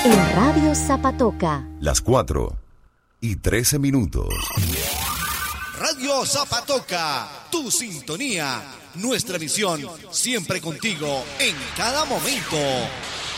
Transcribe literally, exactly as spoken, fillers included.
En Radio Zapatoca. Las cuatro y trece minutos. Radio Zapatoca, tu sintonía, nuestra misión, siempre contigo, en cada momento.